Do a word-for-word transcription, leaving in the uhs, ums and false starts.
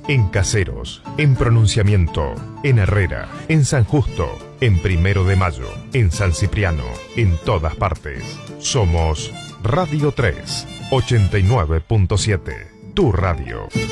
en Caseros, en Pronunciamiento, en Herrera, en San Justo, en Primero de Mayo, en San Cipriano, en todas partes. Somos Radio tres, ochenta y nueve punto siete, tu radio.